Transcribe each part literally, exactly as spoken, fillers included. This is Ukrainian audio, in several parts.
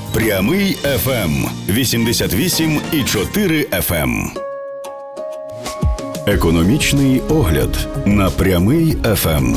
Прямий еф ем вісімдесят вісім і чотири еф ем. Економічний огляд на Прямий еф ем.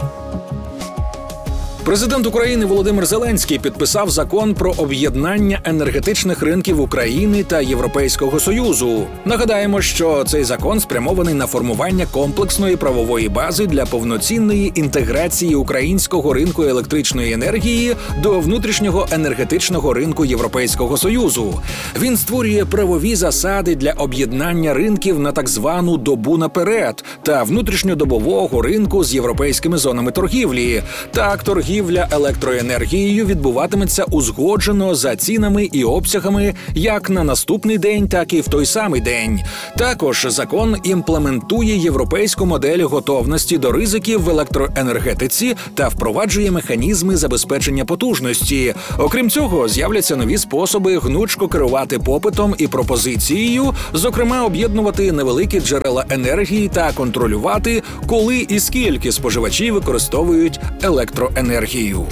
Президент України Володимир Зеленський підписав закон про об'єднання енергетичних ринків України та Європейського Союзу. Нагадаємо, що цей закон спрямований на формування комплексної правової бази для повноцінної інтеграції українського ринку електричної енергії до внутрішнього енергетичного ринку Європейського Союзу. Він створює правові засади для об'єднання ринків на так звану добу наперед та внутрішньодобового ринку з європейськими зонами торгівлі. Так, торгівля Торгівля електроенергією відбуватиметься узгоджено за цінами і обсягами як на наступний день, так і в той самий день. Також закон імплементує європейську модель готовності до ризиків в електроенергетиці та впроваджує механізми забезпечення потужності. Окрім цього, з'являться нові способи гнучко керувати попитом і пропозицією, зокрема об'єднувати невеликі джерела енергії та контролювати, коли і скільки споживачі використовують електроенергію.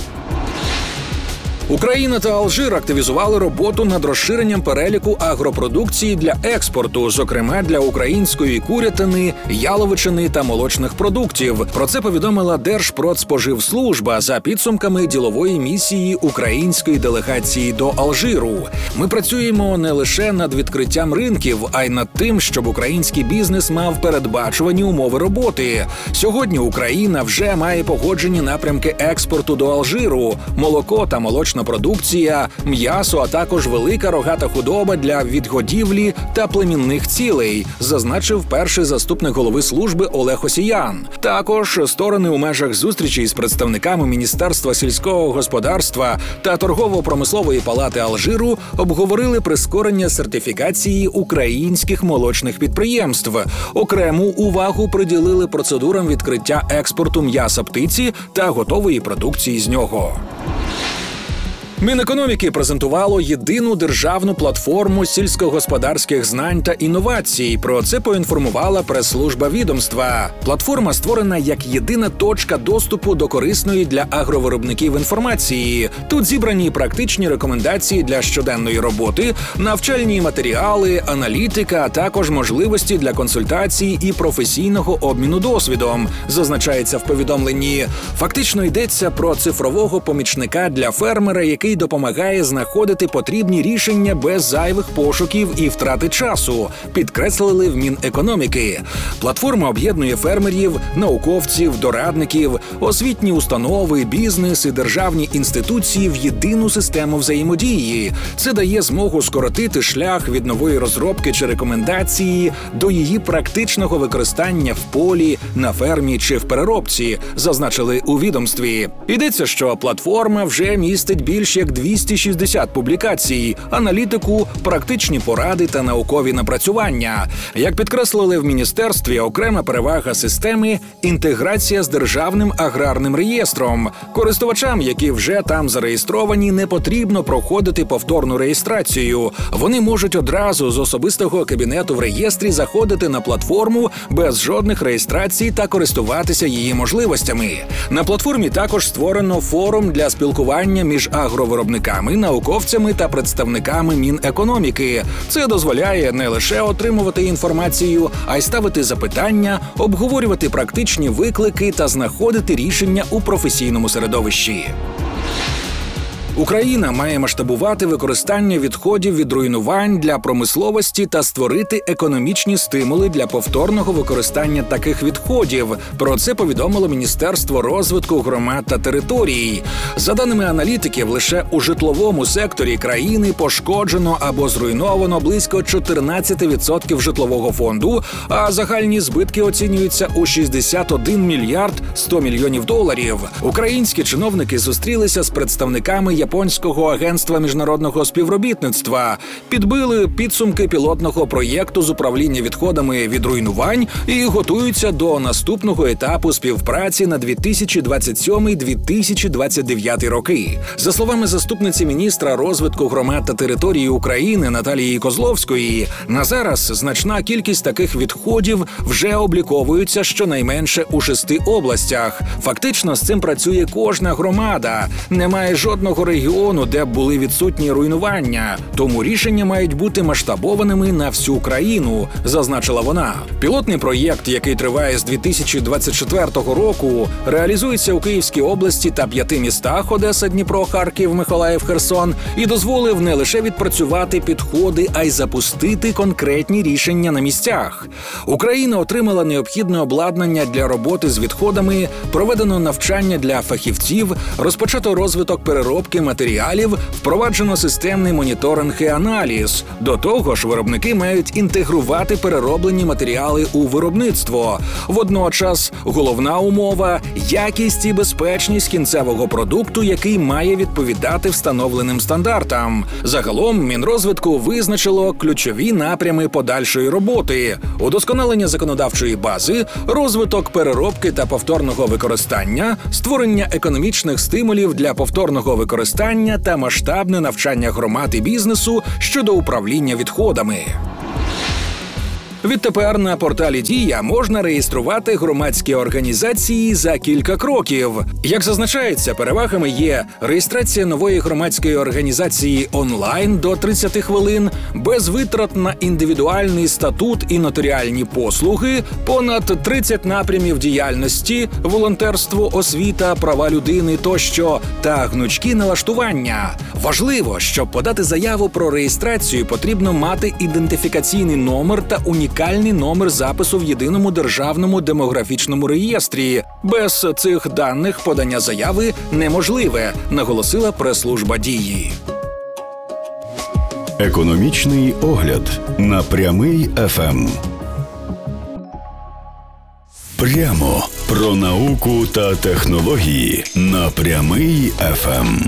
Україна та Алжир активізували роботу над розширенням переліку агропродукції для експорту, зокрема для української курятини, яловичини та молочних продуктів. Про це повідомила Держпродспоживслужба за підсумками ділової місії української делегації до Алжиру. Ми працюємо не лише над відкриттям ринків, а й над тим, щоб український бізнес мав передбачувані умови роботи. Сьогодні Україна вже має погоджені напрямки експорту до Алжиру – молоко та молочна продукція, м'ясо, а також велика рогата худоба для відгодівлі та племінних цілей, зазначив перший заступник голови служби Олег Осіян. Також сторони у межах зустрічі з представниками Міністерства сільського господарства та торгово-промислової палати Алжиру обговорили прискорення сертифікації українських молочних підприємств. Окрему увагу приділили процедурам відкриття експорту м'яса птиці та готової продукції з нього. Мінекономіки презентувало єдину державну платформу сільськогосподарських знань та інновацій. Про це поінформувала прес-служба відомства. Платформа створена як єдина точка доступу до корисної для агровиробників інформації. Тут зібрані практичні рекомендації для щоденної роботи, навчальні матеріали, аналітика, а також можливості для консультацій і професійного обміну досвідом, зазначається в повідомленні. Фактично йдеться про цифрового помічника для фермера, який який допомагає знаходити потрібні рішення без зайвих пошуків і втрати часу, підкреслили в Мінекономіки. Платформа об'єднує фермерів, науковців, дорадників, освітні установи, бізнес і державні інституції в єдину систему взаємодії. Це дає змогу скоротити шлях від нової розробки чи рекомендації до її практичного використання в полі, на фермі чи в переробці, зазначили у відомстві. Йдеться, що платформа вже містить більш як двісті шістдесят публікацій, аналітику, практичні поради та наукові напрацювання. Як підкреслили в міністерстві, окрема перевага системи – інтеграція з Державним аграрним реєстром. Користувачам, які вже там зареєстровані, не потрібно проходити повторну реєстрацію. Вони можуть одразу з особистого кабінету в реєстрі заходити на платформу без жодних реєстрацій та користуватися її можливостями. На платформі також створено форум для спілкування між агровиробниками, науковцями та представниками Мінекономіки. Це дозволяє не лише отримувати інформацію, а й ставити запитання, обговорювати практичні виклики та знаходити рішення у професійному середовищі. Україна має масштабувати використання відходів від руйнувань для промисловості та створити економічні стимули для повторного використання таких відходів. Про це повідомило Міністерство розвитку громад та територій. За даними аналітиків, лише у житловому секторі країни пошкоджено або зруйновано близько чотирнадцять відсотків житлового фонду, а загальні збитки оцінюються у шістдесят один мільярд сто мільйонів доларів. Українські чиновники зустрілися з представниками Японського агентства міжнародного співробітництва, підбили підсумки пілотного проєкту з управління відходами від руйнувань і готуються до наступного етапу співпраці на дві тисячі двадцять сьомий - дві тисячі двадцять дев'ятий роки. За словами заступниці міністра розвитку громад та території України Наталії Козловської, на зараз значна кількість таких відходів вже обліковуються щонайменше у шести областях. Фактично з цим працює кожна громада. Немає жодного реєстру регіону, де були відсутні руйнування, тому рішення мають бути масштабованими на всю країну, зазначила вона. Пілотний проєкт, який триває з дві тисячі двадцять четвертого року, реалізується у Київській області та п'яти містах – Одеса, Дніпро, Харків, Миколаїв, Херсон – і дозволив не лише відпрацювати підходи, а й запустити конкретні рішення на місцях. Україна отримала необхідне обладнання для роботи з відходами, проведено навчання для фахівців, розпочато розвиток переробки матеріалів, впроваджено системний моніторинг і аналіз. До того ж, виробники мають інтегрувати перероблені матеріали у виробництво. Водночас, головна умова – якість і безпечність кінцевого продукту, який має відповідати встановленим стандартам. Загалом, Мінрозвитку визначило ключові напрями подальшої роботи – удосконалення законодавчої бази, розвиток переробки та повторного використання, створення економічних стимулів для повторного використання та масштабне навчання громад і бізнесу щодо управління відходами. Відтепер на порталі «Дія» можна реєструвати громадські організації за кілька кроків. Як зазначається, перевагами є реєстрація нової громадської організації онлайн до тридцять хвилин, без витрат на індивідуальний статут і нотаріальні послуги, понад тридцять напрямів діяльності, волонтерство, освіта, права людини тощо та гнучкі налаштування. Важливо, щоб подати заяву про реєстрацію, потрібно мати ідентифікаційний номер та унікальний номер запису в єдиному державному демографічному реєстрі. Без цих даних подання заяви неможливе, наголосила прес-служба «Дії». Економічний огляд на Прямий еф ем. Прямо про науку та технології на Прямий еф ем.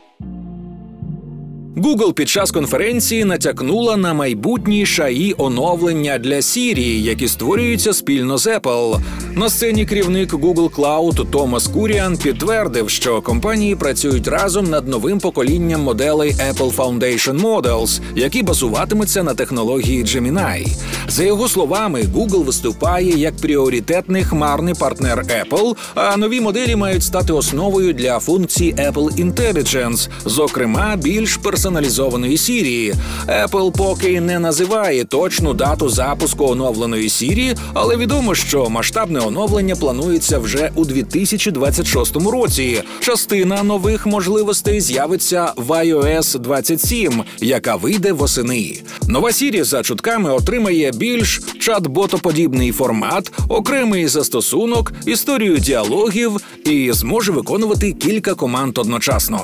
Google під час конференції натякнула на майбутні шаї оновлення для Siri, які створюються спільно з Apple. На сцені керівник Google Cloud Томас Куріан підтвердив, що компанії працюють разом над новим поколінням моделей Apple Foundation Models, які базуватимуться на технології Gemini. За його словами, Google виступає як пріоритетний хмарний партнер Apple, а нові моделі мають стати основою для функцій Apple Intelligence, зокрема більш персоналізованої Siri. Apple поки не називає точну дату запуску оновленої Siri, але відомо, що масштабне оновлення планується вже у дві тисячі двадцять шостому році. Частина нових можливостей з'явиться в ай о ес двадцять сім, яка вийде восени. Нова Siri, за чутками, отримає більш чат-ботоподібний формат, окремий застосунок, історію діалогів і зможе виконувати кілька команд одночасно.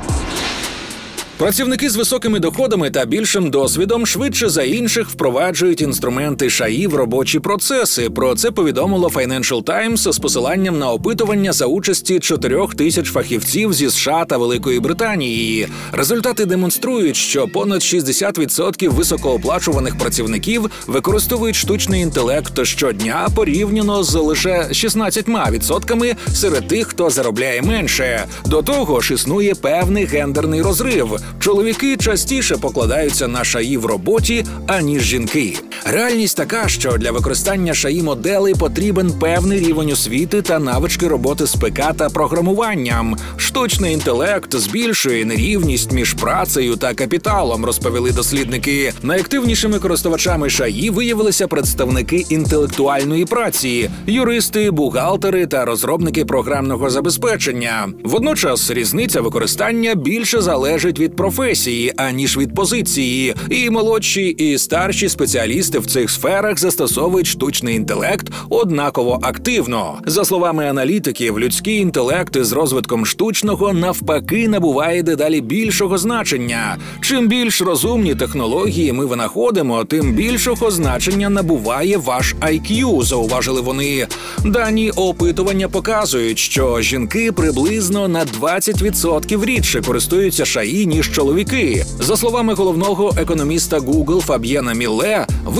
Працівники з високими доходами та більшим досвідом швидше за інших впроваджують інструменти ШАІ в робочі процеси. Про це повідомило Financial Times з посиланням на опитування за участі чотирьох тисяч фахівців зі США та Великої Британії. Результати демонструють, що понад шістдесят відсотків високооплачуваних працівників використовують штучний інтелект щодня порівняно з лише шістнадцятьма відсотками серед тих, хто заробляє менше. До того ж, існує певний гендерний розрив. Чоловіки частіше покладаються на ШАІ в роботі, аніж жінки. Реальність така, що для використання ШАІ-моделей потрібен певний рівень освіти та навички роботи з ПК та програмуванням. Штучний інтелект збільшує нерівність між працею та капіталом, розповіли дослідники. Найактивнішими користувачами ШАІ виявилися представники інтелектуальної праці, юристи, бухгалтери та розробники програмного забезпечення. Водночас різниця використання більше залежить від професії, аніж від позиції. І молодші, і старші спеціалісти в цих сферах застосовують штучний інтелект однаково активно. За словами аналітиків, людський інтелект із розвитком штучного навпаки набуває дедалі більшого значення. Чим більш розумні технології ми винаходимо, тим більшого значення набуває ваш ай к'ю, зауважили вони. Дані опитування показують, що жінки приблизно на двадцять відсотків рідше користуються ШАІ, ніж чоловіки. За словами головного економіста Google Фаб'єна Мілле, ви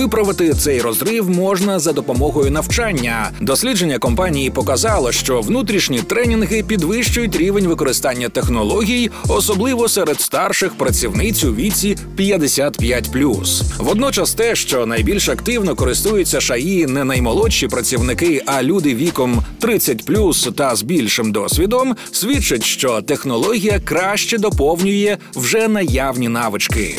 Виправити цей розрив можна за допомогою навчання. Дослідження компанії показало, що внутрішні тренінги підвищують рівень використання технологій, особливо серед старших працівниць у віці п'ятдесят п'ять плюс. Водночас те, що найбільш активно користуються ШАІ не наймолодші працівники, а люди віком тридцять плюс та з більшим досвідом, свідчить, що технологія краще доповнює вже наявні навички.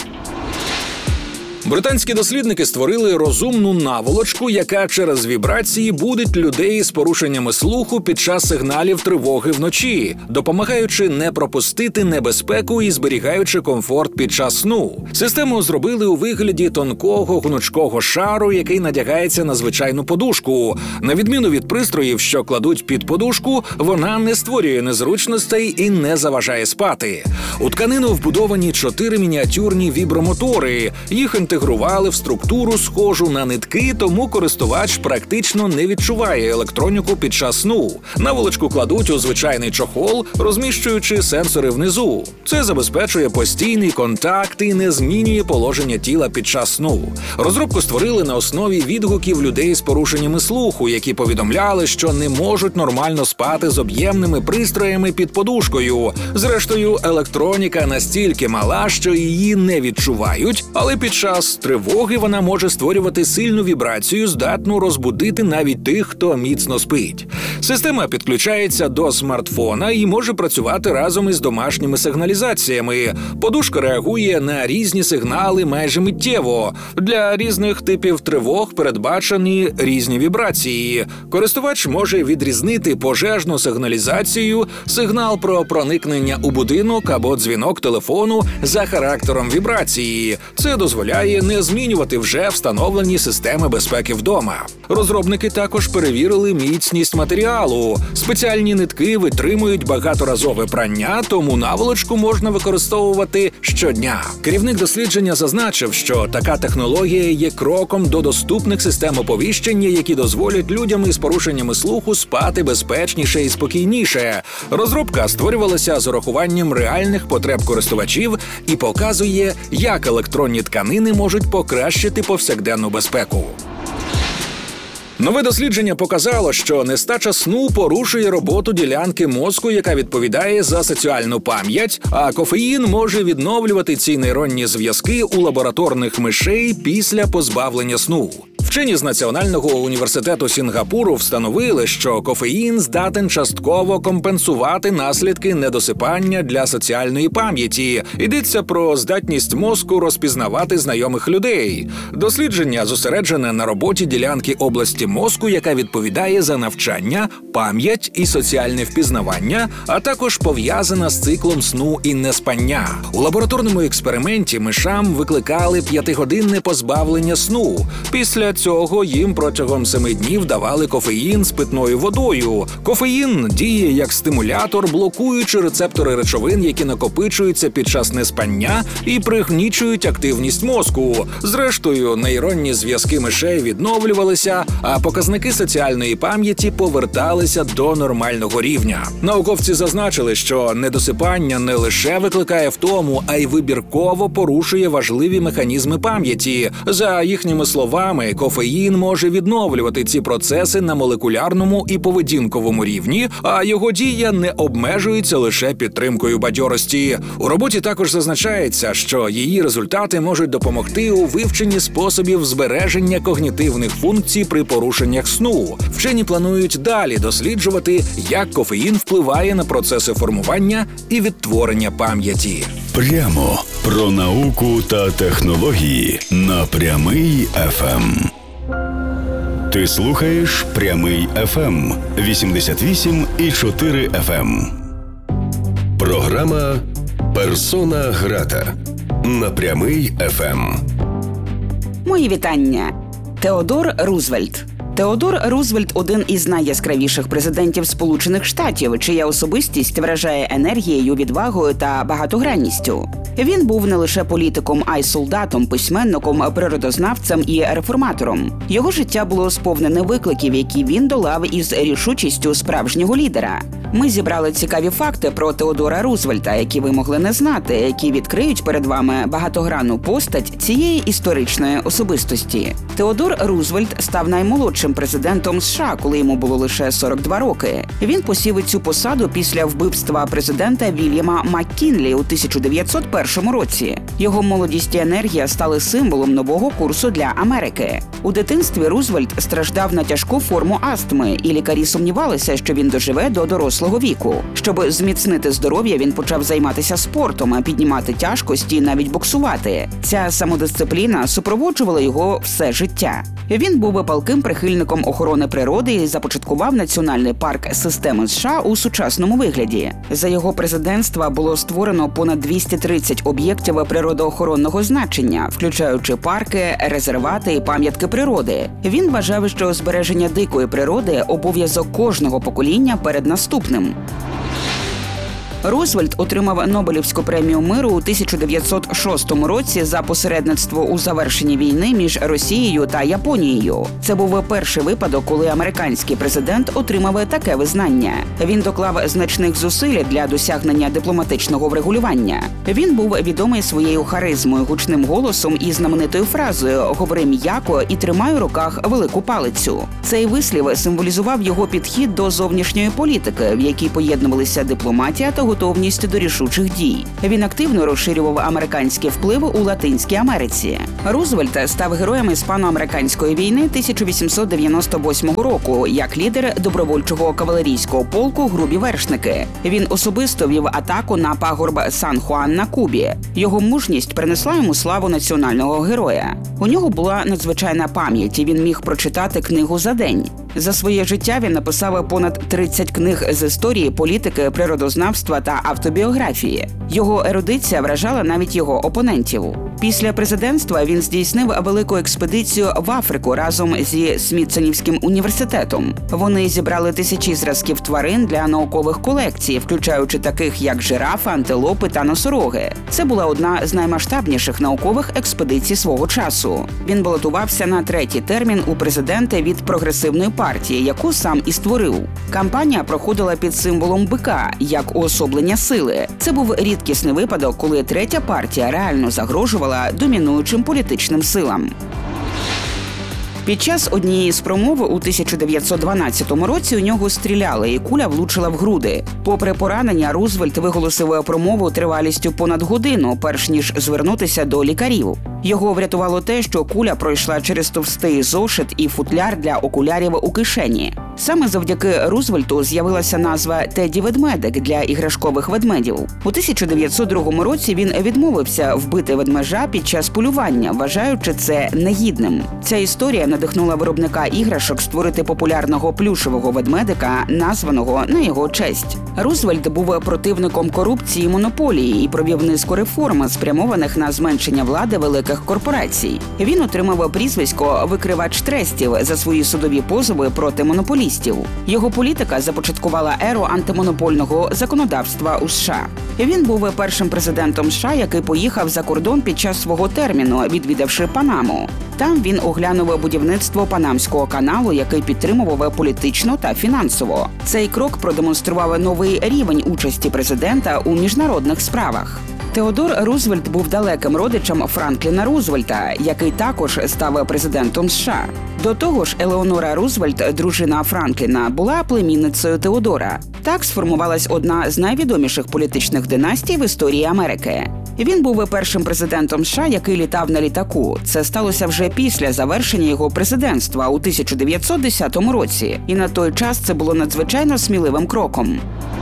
Британські дослідники створили розумну наволочку, яка через вібрації будить людей з порушеннями слуху під час сигналів тривоги вночі, допомагаючи не пропустити небезпеку і зберігаючи комфорт під час сну. Систему зробили у вигляді тонкого гнучкого шару, який надягається на звичайну подушку. На відміну від пристроїв, що кладуть під подушку, вона не створює незручностей і не заважає спати. У тканину вбудовані чотири мініатюрні вібромотори. Їх інтегрували в структуру, схожу на нитки, тому користувач практично не відчуває електроніку під час сну. Наволочку кладуть у звичайний чохол, розміщуючи сенсори внизу. Це забезпечує постійний контакт і не змінює положення тіла під час сну. Розробку створили на основі відгуків людей з порушеннями слуху, які повідомляли, що не можуть нормально спати з об'ємними пристроями під подушкою. Зрештою, електроніка настільки мала, що її не відчувають, але під час тривоги вона може створювати сильну вібрацію, здатну розбудити навіть тих, хто міцно спить. Система підключається до смартфона і може працювати разом із домашніми сигналізаціями. Подушка реагує на різні сигнали майже миттєво. Для різних типів тривог передбачені різні вібрації. Користувач може відрізнити пожежну сигналізацію, сигнал про проникнення у будинок або дзвінок телефону за характером вібрації. Це дозволяє не змінювати вже встановлені системи безпеки вдома. Розробники також перевірили міцність матеріалу. Спеціальні нитки витримують багаторазове прання, тому наволочку можна використовувати щодня. Керівник дослідження зазначив, що така технологія є кроком до доступних систем оповіщення, які дозволять людям із порушеннями слуху спати безпечніше і спокійніше. Розробка створювалася з урахуванням реальних потреб користувачів і показує, як електронні тканини можуть покращити повсякденну безпеку. Нове дослідження показало, що нестача сну порушує роботу ділянки мозку, яка відповідає за соціальну пам'ять, а кофеїн може відновлювати ці нейронні зв'язки у лабораторних мишей після позбавлення сну. Вчені з Національного університету Сінгапуру встановили, що кофеїн здатен частково компенсувати наслідки недосипання для соціальної пам'яті. Йдеться про здатність мозку розпізнавати знайомих людей. Дослідження зосереджене на роботі ділянки області мозку, яка відповідає за навчання, пам'ять і соціальне впізнавання, а також пов'язана з циклом сну і неспання. У лабораторному експерименті мишам викликали п'ятигодинне позбавлення сну. Після цього їм протягом семи днів давали кофеїн з питною водою. Кофеїн діє як стимулятор, блокуючи рецептори речовин, які накопичуються під час неспання і пригнічують активність мозку. Зрештою, нейронні зв'язки мишей відновлювалися, а показники соціальної пам'яті поверталися до нормального рівня. Науковці зазначили, що недосипання не лише викликає втому, а й вибірково порушує важливі механізми пам'яті. За їхніми словами, кофеїн може відновлювати ці процеси на молекулярному і поведінковому рівні, а його дія не обмежується лише підтримкою бадьорості. У роботі також зазначається, що її результати можуть допомогти у вивченні способів збереження когнітивних функцій при порушеннях сну. Вчені планують далі досліджувати, як кофеїн впливає на процеси формування і відтворення пам'яті. Прямо про науку та технології на Прямий еф ем. Ти слухаєш Прямий еф ем вісімдесят вісім і чотири еф ем. Програма «Персона грата» на Прямий еф ем. Мої вітання. Теодор Рузвельт. Теодор Рузвельт – один із найяскравіших президентів Сполучених Штатів, чия особистість вражає енергією, відвагою та багатогранністю. Він був не лише політиком, а й солдатом, письменником, природознавцем і реформатором. Його життя було сповнене викликів, які він долав із рішучістю справжнього лідера. Ми зібрали цікаві факти про Теодора Рузвельта, які ви могли не знати, які відкриють перед вами багатогранну постать цієї історичної особистості. Теодор Рузвельт став наймолодшим президентом США, коли йому було лише сорок два роки. Він посів цю посаду після вбивства президента Вільяма Маккінлі у тисяча дев'ятсот першому році. Його молодість і енергія стали символом нового курсу для Америки. У дитинстві Рузвельт страждав на тяжку форму астми, і лікарі сумнівалися, що він доживе до дорослого віку. Щоб зміцнити здоров'я, він почав займатися спортом, піднімати тяжкості, навіть боксувати. Ця самодисципліна супроводжувала його все життя. Він був палким прихильником охорони природи і започаткував національний парк системи США у сучасному вигляді. За його президентства було створено понад двісті тридцять об'єктів природоохоронного значення, включаючи парки, резервати і пам'ятки природи. Він вважав, що збереження дикої природи – обов'язок кожного покоління перед наступним. Рузвельт отримав Нобелівську премію миру у тисяча дев'ятсот шостому році за посередництво у завершенні війни між Росією та Японією. Це був перший випадок, коли американський президент отримав таке визнання. Він доклав значних зусиль для досягнення дипломатичного врегулювання. Він був відомий своєю харизмою, гучним голосом і знаменитою фразою «Говори м'яко і тримай у руках велику палицю». Цей вислів символізував його підхід до зовнішньої політики, в якій поєднувалися дипломатія та готовність до рішучих дій. Він активно розширював американський вплив у Латинській Америці. Рузвельт став героєм іспано-американської війни тисяча вісімсот дев'яносто восьмого року як лідер добровольчого кавалерійського полку «Грубі вершники». Він особисто вів атаку на пагорб Сан-Хуан на Кубі. Його мужність принесла йому славу національного героя. У нього була надзвичайна пам'ять, і він міг прочитати книгу за день. За своє життя він написав понад тридцять книг з історії, політики, природознавства та автобіографії. Його ерудиція вражала навіть його опонентів. Після президентства він здійснив велику експедицію в Африку разом зі Смітсонівським університетом. Вони зібрали тисячі зразків тварин для наукових колекцій, включаючи таких як жирафи, антилопи та носороги. Це була одна з наймасштабніших наукових експедицій свого часу. Він балотувався на третій термін у президенти від прогресивної партії, яку сам і створив. Кампанія проходила під символом бика, як уособлення сили. Це був рідкісний випадок, коли третя партія реально загрожувала домінуючим політичним силам. Під час однієї з промов у тисяча дев'ятсот дванадцятому році у нього стріляли, і куля влучила в груди. Попри поранення, Рузвельт виголосив промову тривалістю понад годину, перш ніж звернутися до лікарів. Його врятувало те, що куля пройшла через товстий зошит і футляр для окулярів у кишені. Саме завдяки Рузвельту з'явилася назва «Теді-ведмедик» для іграшкових ведмедів. У тисяча дев'ятсот другому році він відмовився вбити ведмежа під час полювання, вважаючи це негідним. Ця історія надихнула виробника іграшок створити популярного плюшевого ведмедика, названого на його честь. Рузвельт був противником корупції і монополії і провів низку реформ, спрямованих на зменшення влади великих корпорацій. Він отримав прізвисько «викривач трестів» за свої судові позови проти монополістів. Його політика започаткувала еру антимонопольного законодавства у США. Він був першим президентом США, який поїхав за кордон під час свого терміну, відвідавши Панаму. Там він оглянув будівництво Панамського каналу, який підтримував політично та фінансово. Цей крок продемонстрував новий рівень участі президента у міжнародних справах. Теодор Рузвельт був далеким родичем Франкліна Рузвельта, який також став президентом США. До того ж, Елеонора Рузвельт, дружина Франкліна, була племінницею Теодора. Так сформувалась одна з найвідоміших політичних династій в історії Америки. Він був першим президентом США, який літав на літаку. Це сталося вже після завершення його президентства у тисяча дев'ятсот десятому році. І на той час це було надзвичайно сміливим кроком.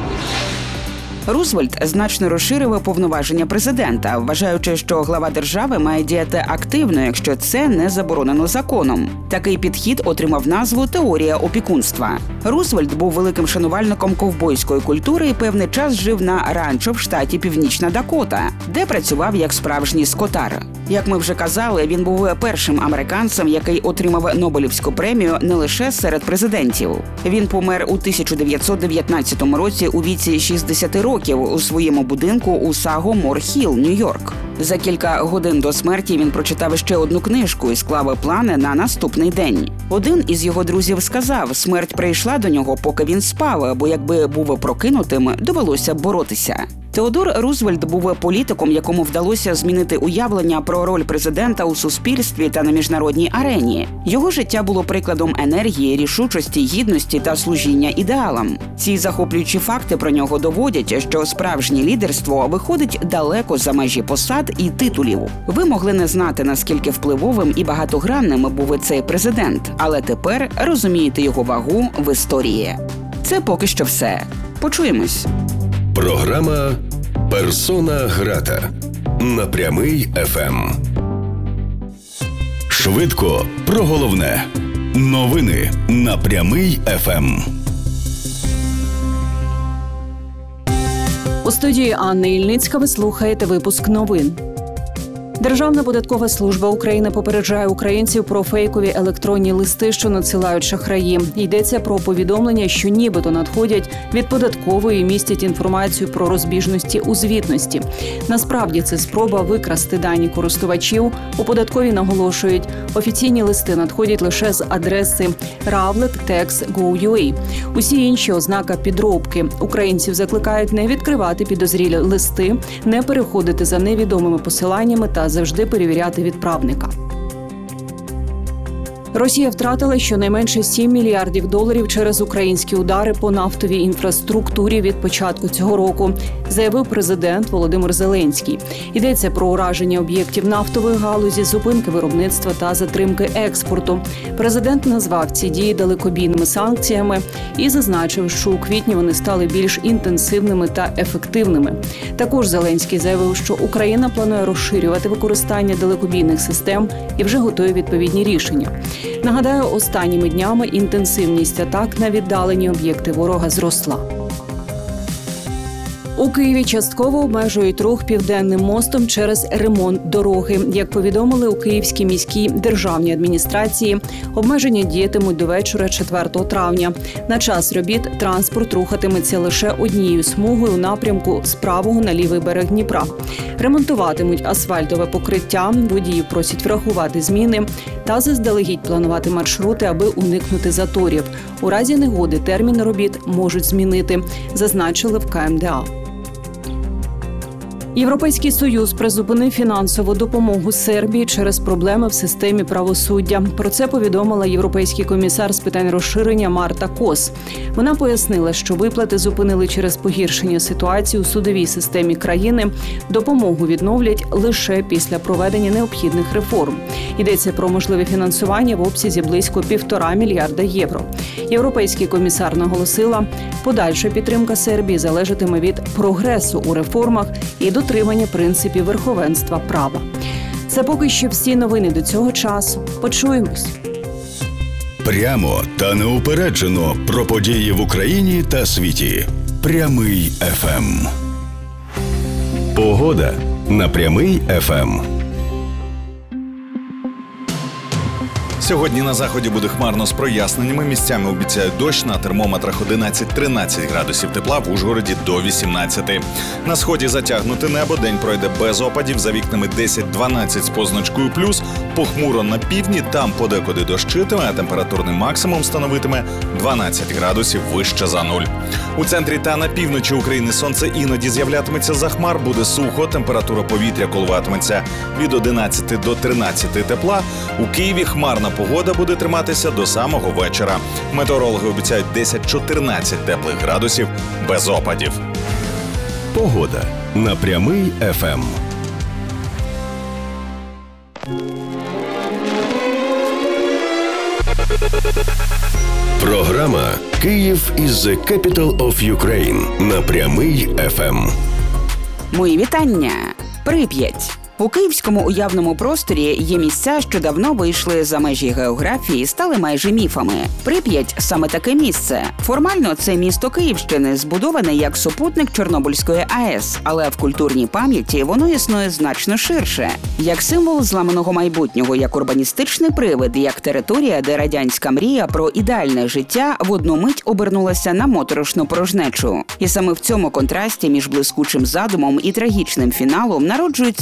Рузвельт значно розширив повноваження президента, вважаючи, що глава держави має діяти активно, якщо це не заборонено законом. Такий підхід отримав назву «теорія опікунства». Рузвельт був великим шанувальником ковбойської культури і певний час жив на ранчо в штаті Північна Дакота, де працював як справжній скотар. Як ми вже казали, він був першим американцем, який отримав Нобелівську премію не лише серед президентів. Він помер у тисяча дев'ятсот дев'ятнадцятому році у віці шістдесят років у своєму будинку у Саго-Мор-Хілл, Нью-Йорк. За кілька годин до смерті він прочитав ще одну книжку і склав плани на наступний день. Один із його друзів сказав, смерть прийшла до нього, поки він спав, бо якби був прокинутим, довелося боротися. Теодор Рузвельт був політиком, якому вдалося змінити уявлення про роль президента у суспільстві та на міжнародній арені. Його життя було прикладом енергії, рішучості, гідності та служіння ідеалам. Ці захоплюючі факти про нього доводять, що справжнє лідерство виходить далеко за межі посад і титулів. Ви могли не знати, наскільки впливовим і багатогранним був цей президент, але тепер розумієте його вагу в історії. Це поки що все. Почуємось. Програма «Персона грата» на Прямий еф ем. Швидко про головне. Новини на Прямий еф ем. У студії Анни Ільницька ви слухаєте випуск новин. Державна податкова служба України попереджає українців про фейкові електронні листи, що надсилають шахраї. Йдеться про повідомлення, що нібито надходять від податкової і містять інформацію про розбіжності у звітності. Насправді це спроба викрасти дані користувачів. У податковій наголошують, офіційні листи надходять лише з адреси равлет текс крапка гов крапка ю а. Усі інші ознака підробки. Українців закликають не відкривати підозрілі листи, не переходити за невідомими посиланнями та завжди перевіряти відправника. Росія втратила щонайменше сім мільярдів доларів через українські удари по нафтовій інфраструктурі від початку цього року, заявив президент Володимир Зеленський. Йдеться про ураження об'єктів нафтової галузі, зупинки виробництва та затримки експорту. Президент назвав ці дії далекобійними санкціями і зазначив, що у квітні вони стали більш інтенсивними та ефективними. Також Зеленський заявив, що Україна планує розширювати використання далекобійних систем і вже готує відповідні рішення. Нагадаю, останніми днями інтенсивність атак на віддалені об'єкти ворога зросла. У Києві частково обмежують рух Південним мостом через ремонт дороги. Як повідомили у Київській міській державній адміністрації, обмеження діятимуть до вечора четвертого травня. На час робіт транспорт рухатиметься лише однією смугою у напрямку з правого на лівий берег Дніпра. Ремонтуватимуть асфальтове покриття, водіїв просять врахувати зміни та заздалегідь планувати маршрути, аби уникнути заторів. У разі негоди термін робіт можуть змінити, зазначили в ка ем де а. Європейський Союз призупинив фінансову допомогу Сербії через проблеми в системі правосуддя. Про це повідомила європейський комісар з питань розширення Марта Кос. Вона пояснила, що виплати зупинили через погіршення ситуації у судовій системі країни. Допомогу відновлять лише після проведення необхідних реформ. Йдеться про можливе фінансування в обсязі близько півтора мільярда євро. Європейський комісар наголосила, подальша підтримка Сербії залежатиме від прогресу у реформах і дотримання принципів верховенства права. Це поки що всі новини до цього часу. Почуємось. Прямо та неупереджено про події в Україні та світі. Прямий еф ем. Погода на Прямий еф ем. Сьогодні на заході буде хмарно з проясненнями. Місцями обіцяють дощ, на термометрах одинадцять-тринадцять градусів тепла, в Ужгороді до вісімнадцяти. На сході затягнуте небо, день пройде без опадів, за вікнами десять-дванадцять з позначкою плюс. Похмуро на півдні, там подекуди дощитиме, а температурний максимум становитиме дванадцять градусів вище за нуль. У центрі та на півночі України сонце іноді з'являтиметься за хмар, буде сухо, температура повітря коливатиметься від одинадцяти до тринадцяти тепла. У Києві хмарна погода буде триматися до самого вечора. Метеорологи обіцяють десять-чотирнадцять теплих градусів без опадів. Погода на Прямий еф ем. Програма «Київ is the capital of Ukraine» на Прямий еф ем. Мої вітання! Прип'ять! У київському уявному просторі є місця, що давно вийшли за межі географії і стали майже міфами. Прип'ять – саме таке місце. Формально це місто Київщини, збудоване як супутник Чорнобильської а е с, але в культурній пам'яті воно існує значно ширше. Як символ зламаного майбутнього, як урбаністичний привид, як територія, де радянська мрія про ідеальне життя в одну мить обернулася на моторошну порожнечу. І саме в цьому контрасті між блискучим задумом і трагічним фіналом народжується головна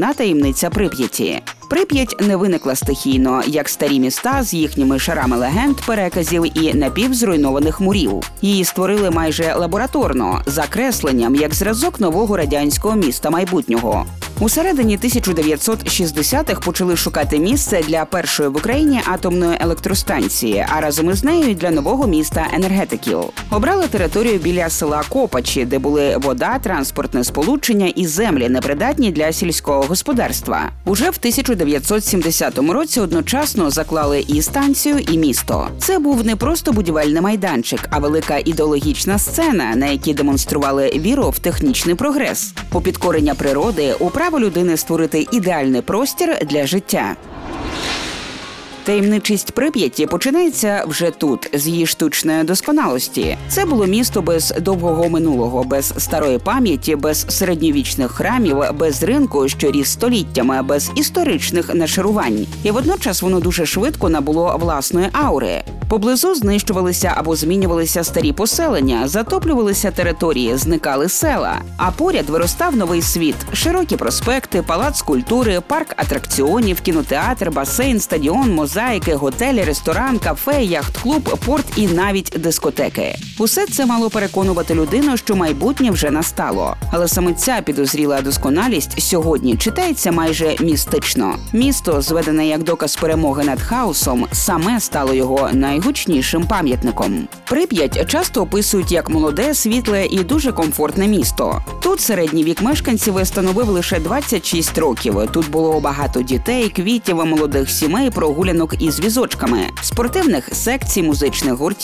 головна таємниця Прип'яті. Прип'ять не виникла стихійно, як старі міста з їхніми шарами легенд, переказів і напівзруйнованих мурів. Її створили майже лабораторно, за кресленням, як зразок нового радянського міста майбутнього. У середині тисяча дев'ятсот шістдесятих почали шукати місце для першої в Україні атомної електростанції, а разом із нею й для нового міста енергетиків. Обрали територію біля села Копачі, де були вода, транспортне сполучення і землі, непридатні для сільського господарства. Уже в тисяча дев'ятсот сімдесятому році одночасно заклали і станцію, і місто. Це був не просто будівельний майданчик, а велика ідеологічна сцена, на якій демонстрували віру в технічний прогрес, у підкорення природи, у право людини створити ідеальний простір для життя. Таємничість Прип'яті починається вже тут, з її штучної досконалості. Це було місто без довгого минулого, без старої пам'яті, без середньовічних храмів, без ринку, що ріс століттями, без історичних нашарувань. І водночас воно дуже швидко набуло власної аури. Поблизу знищувалися або змінювалися старі поселення, затоплювалися території, зникали села. А поряд виростав новий світ – широкі проспекти, палац культури, парк атракціонів, кінотеатр, басейн, стадіон, мозаїки, готелі, ресторан, кафе, яхт-клуб, порт і навіть дискотеки. Усе це мало переконувати людину, що майбутнє вже настало. Але саме ця підозріла досконалість сьогодні читається майже містично. Місто, зведене як доказ перемоги над хаосом, саме стало його найгучнішим пам'ятником. Прип'ять часто описують як молоде, світле і дуже комфортне місто. Тут середній вік мешканців становив лише двадцять шість років. Тут було багато дітей, квітів, молодих сімей, прогулянок із візочками, спортивних секцій, музичних гуртів,